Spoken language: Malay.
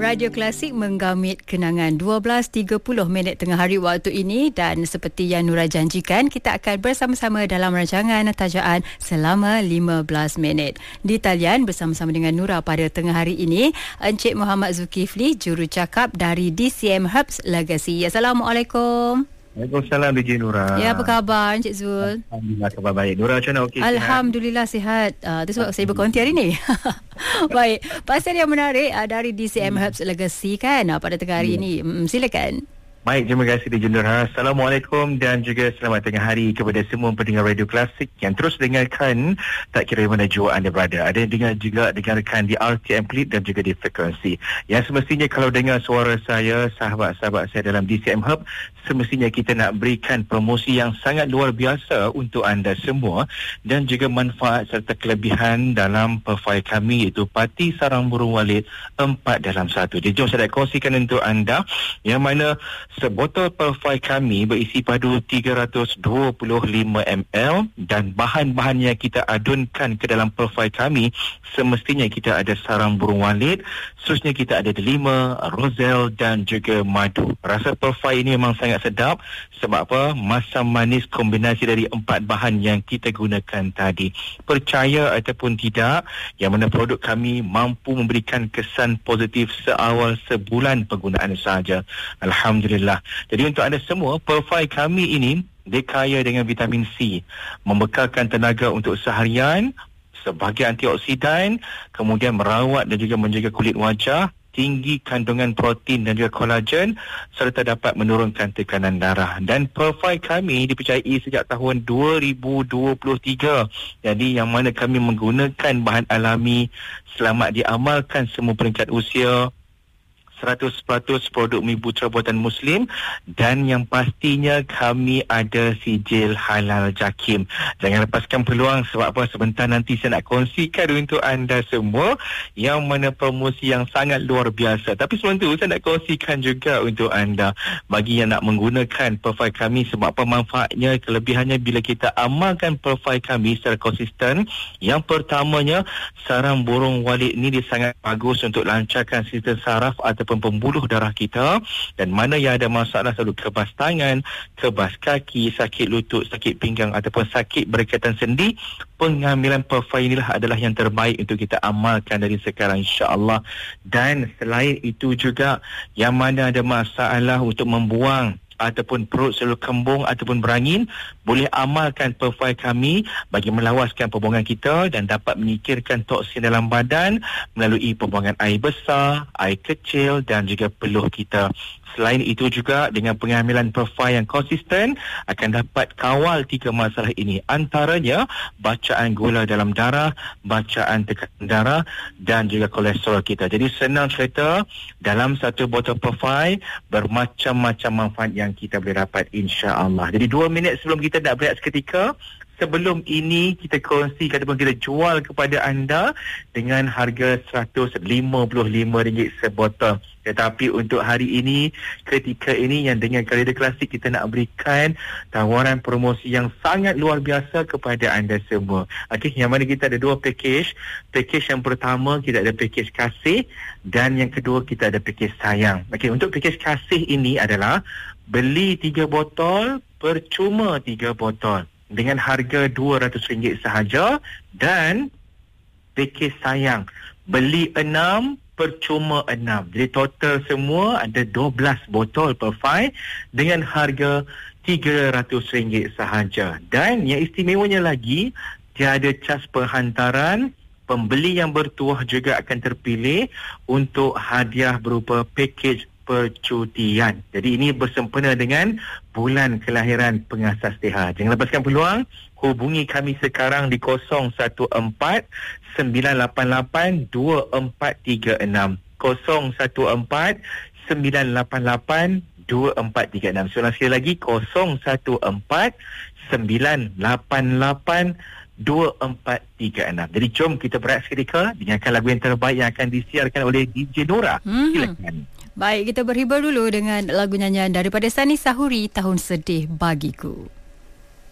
Radio Klasik menggamit kenangan 12.30 minit tengah hari waktu ini, dan seperti yang Nura janjikan, kita akan bersama-sama dalam rancangan tajaan selama 15 minit. Di talian bersama-sama dengan Nura pada tengah hari ini, Encik Muhammad Zulkifli, jurucakap dari DCM Herbs Legacy. Assalamualaikum. Waalaikumsalam DJ Nura. Ya, apa khabar Encik Zul? Alhamdulillah, khabar baik. Nura macam mana? Okey, Alhamdulillah sihat. Itu sebab saya berkonti hari ni. Baik, pasal yang menarik dari DCM Herbs Legacy kan pada tengah hari ini. Silakan. Baik, terima kasih DJ Nura. Assalamualaikum dan juga selamat tengah hari kepada semua pendengar Radio Klasik yang terus dengarkan tak kira mana jua anda berada. Ada yang dengar juga dengarkan di RTM Klit dan juga di frekuensi. Yang semestinya kalau dengar suara saya, sahabat-sahabat saya dalam DCM Hub, semestinya kita nak berikan promosi yang sangat luar biasa untuk anda semua dan juga manfaat serta kelebihan dalam profil kami, iaitu Parti Sarang Burung Walid 4 dalam 1. Jadi jom saya nak kongsikan untuk anda yang mana sebotol profil kami berisi padu 325 ml dan bahan-bahan yang kita adunkan ke dalam profil kami semestinya kita ada sarang burung walid, seterusnya kita ada delima, roselle dan juga madu. Rasa profil ini memang sangat sedap. Sebab apa? Masam manis kombinasi dari 4 bahan yang kita gunakan tadi. Percaya ataupun tidak, yang mana produk kami mampu memberikan kesan positif seawal sebulan penggunaan sahaja. Alhamdulillah. Jadi untuk anda semua, profil kami ini dia kaya dengan vitamin C, membekalkan tenaga untuk seharian, sebagai antioksidan, kemudian merawat dan juga menjaga kulit wajah, tinggi kandungan protein dan juga kolagen, serta dapat menurunkan tekanan darah. Dan profil kami dipercayai sejak tahun 2023. Jadi yang mana kami menggunakan bahan alami, selamat diamalkan semua peringkat usia, 100% produk mi putra buatan Muslim, dan yang pastinya kami ada sijil halal JAKIM. Jangan lepaskan peluang, sebab apa? Sebentar nanti saya nak kongsikan untuk anda semua yang mana promosi yang sangat luar biasa. Tapi sebelum tu saya nak kongsikan juga untuk anda bagi yang nak menggunakan profil kami. Sebab apa? Manfaatnya, kelebihannya bila kita amalkan profil kami secara konsisten. Yang pertamanya, sarang burung walid ni dia sangat bagus untuk lancarkan sistem saraf ataupun pembuluh darah kita, dan mana yang ada masalah selalu kebas tangan, kebas kaki, sakit lutut, sakit pinggang ataupun sakit berkaitan sendi, pengambilan profil inilah adalah yang terbaik untuk kita amalkan dari sekarang insya-Allah. Dan selain itu juga yang mana ada masalah untuk membuang ataupun perut selalu kembung ataupun berangin, boleh amalkan profil kami bagi melawaskan pembuangan kita dan dapat menyingkirkan toksin dalam badan melalui pembuangan air besar, air kecil dan juga peluh kita. Selain itu juga dengan pengambilan profil yang konsisten akan dapat kawal 3 masalah ini, antaranya bacaan gula dalam darah, bacaan tekanan darah dan juga kolesterol kita. Jadi senang cerita, dalam satu botol profil bermacam-macam manfaat yang kita boleh dapat insya-Allah. Jadi 2 minit sebelum kita nak berehat seketika, sebelum ini kita kongsi ataupun kita jual kepada anda dengan harga RM155 sebotol. Tetapi untuk hari ini, ketika ini yang dengan Radio Klasik, kita nak berikan tawaran promosi yang sangat luar biasa kepada anda semua. Okey, yang mana kita ada 2 package. Package yang pertama kita ada package kasih dan yang kedua kita ada package sayang. Okey, untuk package kasih ini adalah beli 3 botol percuma 3 botol dengan harga RM200 sahaja, dan package sayang beli 6 percuma 6. Jadi total semua ada 12 botol profil dengan harga RM300 sahaja. Dan yang istimewanya lagi, tiada cas penghantaran. Pembeli yang bertuah juga akan terpilih untuk hadiah berupa package percutian. Jadi ini bersempena dengan bulan kelahiran pengasas TH. Jangan lepaskan peluang. Hubungi kami sekarang di 014 988 2436. 014 988 2436. Soalan sekali lagi, 014 988 2436. Jadi jom kita berehat seketika dengarkan lagu yang terbaik yang akan disiarkan oleh DJ Nura. Silakan. Baik, kita berhibur dulu dengan lagu nyanyian daripada Sani Sahuri, Tahun Sedih Bagiku.